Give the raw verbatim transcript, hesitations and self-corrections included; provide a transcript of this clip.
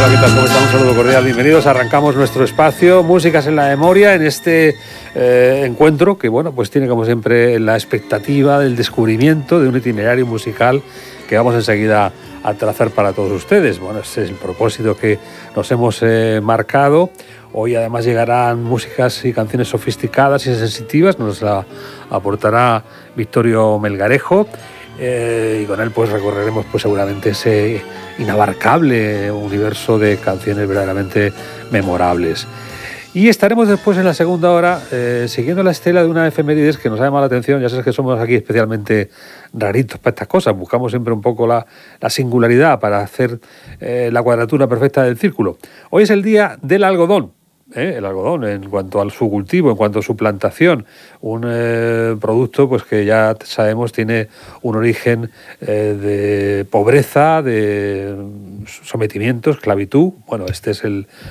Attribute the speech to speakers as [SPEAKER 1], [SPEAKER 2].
[SPEAKER 1] Hola, ¿qué tal? ¿Cómo están? Un saludo cordial. Bienvenidos. Arrancamos nuestro espacio Músicas en la Memoria en este eh, encuentro que, bueno, pues tiene como siempre la expectativa del descubrimiento de un itinerario musical que vamos enseguida a trazar para todos ustedes. Bueno, ese es el propósito que nos hemos eh, marcado. Hoy además llegarán músicas y canciones sofisticadas y sensitivas. Nos la aportará Victorio Melgarejo. Eh, y con él pues recorreremos pues seguramente ese inabarcable universo de canciones verdaderamente memorables. Y estaremos después en la segunda hora eh, siguiendo la estela de una efemérides que nos ha llamado la atención. Ya sabes que somos aquí especialmente raritos para estas cosas. Buscamos siempre un poco la, la singularidad para hacer eh, la cuadratura perfecta del círculo. Hoy es el día del algodón. ¿Eh? El algodón, en cuanto a su cultivo, en cuanto a su plantación, un eh, producto pues que ya sabemos tiene un origen eh, de pobreza, de sometimiento, esclavitud. Bueno, este es el